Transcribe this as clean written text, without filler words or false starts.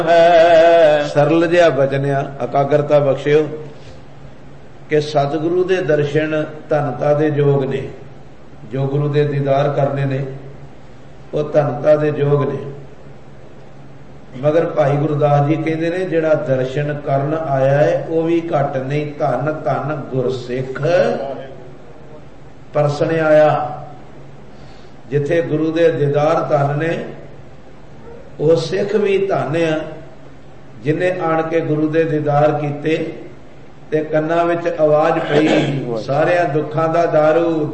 ਹੈ। ਸਰਲ ਜਿਹਾ ਬਚਨਿਆ ਇਕਾਗਰਤਾ ਬਖਸ਼ਿਓ ਕਿ ਸਤਿਗੁਰੂ ਦੇ ਦਰਸ਼ਨ ਧਨਤਾ ਦੇ ਯੋਗ ਨੇ, ਜੋ ਗੁਰੂ ਦੇ ਦੀਦਾਰ ਕਰਨੇ ਨੇ ਉਹ ਧਨਤਾ ਦੇ ਯੋਗ ਨੇ। ਮਗਰ ਭਾਈ ਗੁਰਦਾਸ ਜੀ ਕਹਿੰਦੇ ਨੇ ਜਿਹੜਾ ਦਰਸ਼ਨ ਕਰਨ ਆਇਆ ਹੈ ਉਹ ਵੀ ਘੱਟ ਨਹੀਂ, ਧੰਨ ਧੰਨ ਗੁਰਸਿੱਖ ਪਰਸਣ ਆਇਆ। ਜਿੱਥੇ ਗੁਰੂ ਦੇ ਦੀਦਾਰ ਧੰਨ ਨੇ ਉਹ ਸਿੱਖ ਵੀ ਧੰਨ ਆ ਜਿਹਨੇ ਆਣ ਕੇ ਗੁਰੂ ਦੇ ਦੀਦਾਰ ਕੀਤੇ ਤੇ ਕੰਨਾਂ ਵਿੱਚ ਆਵਾਜ਼ ਪਈ ਸਾਰਿਆਂ ਦੁੱਖਾਂ ਦਾ ਦਾਰੂ